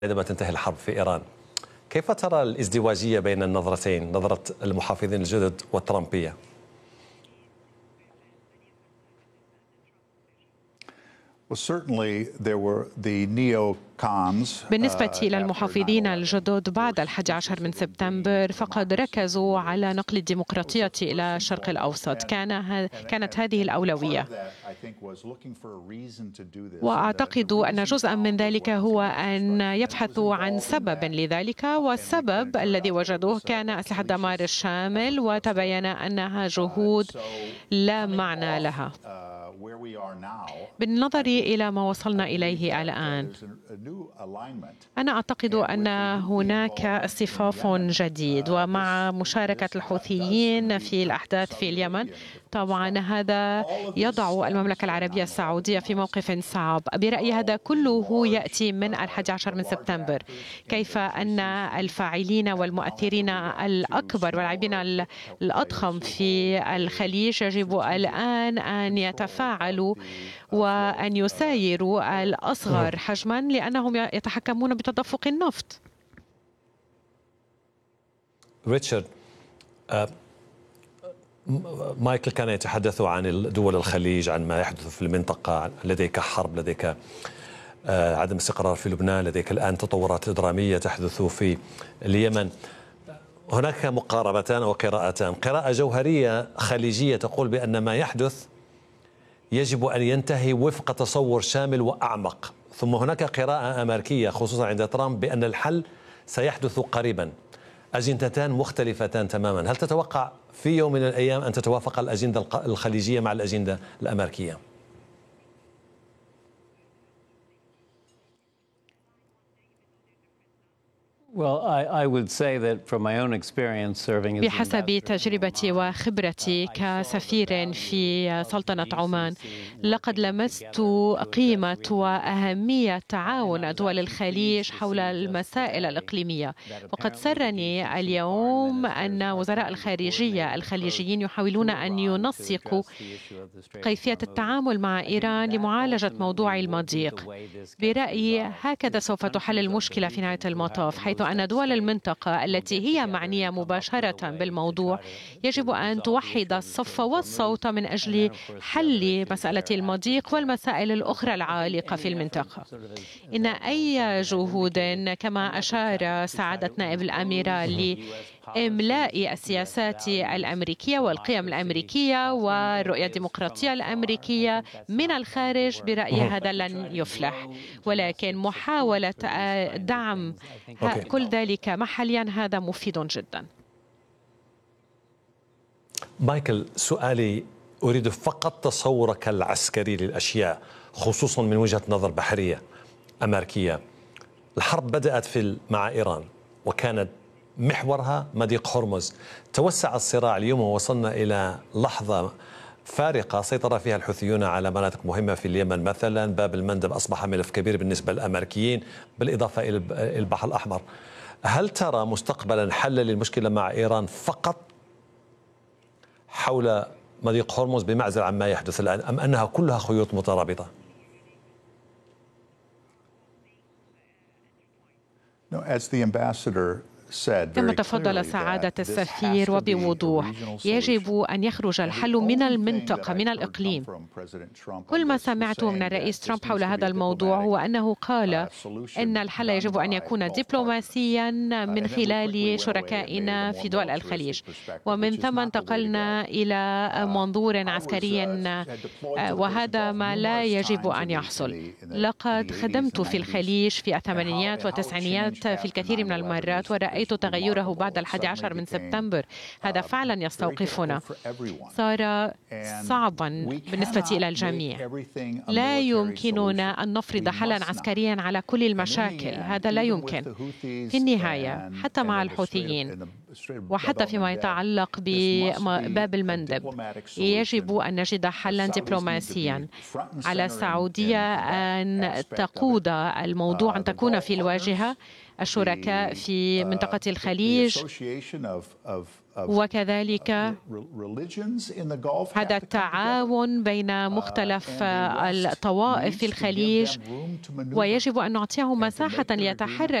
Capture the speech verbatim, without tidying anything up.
عندما تنتهي الحرب في إيران. كيف ترى الازدواجية بين النظرتين، نظرة المحافظين الجدد والترامبية؟ بالنسبة إلى المحافظين الجدد بعد الحادي عشر من سبتمبر فقد ركزوا على نقل الديمقراطية إلى الشرق الأوسط. كان كانت هذه الأولوية، وأعتقد أن جزءا من ذلك هو أن يبحثوا عن سبب لذلك، والسبب الذي وجدوه كان أسلحة الدمار الشامل، وتبين أنها جهود لا معنى لها. بالنظر إلى ما وصلنا إليه الآن، أنا أعتقد أن هناك اصطفاف جديد، ومع مشاركة الحوثيين في الأحداث في اليمن طبعا هذا يضع المملكة العربية السعودية في موقف صعب. برأيي هذا كله يأتي من الحادي عشر من سبتمبر، كيف أن الفاعلين والمؤثرين الأكبر واللاعبين الأضخم في الخليج يجب الآن أن يتفاعلوا وأن يسايروا الأصغر حجما لأنهم يتحكمون بتدفق النفط. ريتشارد، أه مايكل كان يتحدث عن دول الخليج، عن ما يحدث في المنطقة. لديك حرب، لديك أه عدم استقرار في لبنان، لديك الآن تطورات درامية تحدث في اليمن. هناك مقاربتان وقراءتان، قراءة جوهرية خليجية تقول بأن ما يحدث يجب أن ينتهي وفق تصور شامل وأعمق، ثم هناك قراءة أمريكية خصوصا عند ترامب بأن الحل سيحدث قريبا. أجندتان مختلفتان تماما. هل تتوقع في يوم من الأيام أن تتوافق الأجندة الخليجية مع الأجندة الأمريكية؟ بحسب تجربتي وخبرتي كسفير في سلطنة عمان، لقد لمست قيمة وأهمية تعاون دول الخليج حول المسائل الإقليمية. وقد سرني اليوم أن وزراء الخارجية الخليجيين يحاولون أن ينسقوا كيفية التعامل مع إيران لمعالجة موضوع المضيق. برأيي هكذا سوف تحل المشكلة في نهاية المطاف، حيث أن دول المنطقة التي هي معنية مباشرة بالموضوع يجب أن توحد الصف والصوت من أجل حل مسألة المضيق والمسائل الأخرى العالقة في المنطقة. إن أي جهود كما أشار سعادة نائب الأميرة لإملاء السياسات الأمريكية والقيم الأمريكية والرؤية الديمقراطية الأمريكية من الخارج، برأيي هذا لن يفلح، ولكن محاولة دعم كل ذلك محليا هذا مفيد جدا. مايكل، سؤالي أريد فقط تصورك العسكري للأشياء، خصوصا من وجهة نظر بحرية أمريكية. الحرب بدأت في مع إيران وكانت محورها مضيق هرمز. توسع الصراع اليوم ووصلنا إلى لحظة فارقة سيطر فيها الحوثيون على مناطق مهمة في اليمن، مثلا باب المندب أصبح ملف كبير بالنسبة للأمريكيين، بالإضافة إلى البحر الأحمر. هل ترى مستقبلا حل للمشكلة مع إيران فقط حول مضيق هرمز بمعزل عما يحدث الآن، أم أنها كلها خيوط مترابطة؟ كما تفضل سعادة السفير وبوضوح، يجب أن يخرج الحل من المنطقة، من الإقليم. كل ما سمعته من الرئيس ترامب حول هذا الموضوع هو أنه قال أن الحل يجب أن يكون دبلوماسيا من خلال شركائنا في دول الخليج، ومن ثم انتقلنا إلى منظور عسكري، وهذا ما لا يجب أن يحصل. لقد خدمت في الخليج في الثمانينيات والتسعينيات في الكثير من المرات، ورأيت تغيره بعد الحادي عشر من سبتمبر. هذا فعلا يستوقفنا، صار صعبا بالنسبة إلى الجميع. لا يمكننا أن نفرض حلا عسكريا على كل المشاكل، هذا لا يمكن. في النهاية حتى مع الحوثيين وحتى فيما يتعلق بباب المندب يجب أن نجد حلا دبلوماسيا. على السعودية أن تقود الموضوع، أن تكون في الواجهة. الشركاء في منطقة الخليج وكذلك هذا التعاون بين مختلف الطوائف في الخليج، ويجب أن نعطيهم مساحة ليتحرك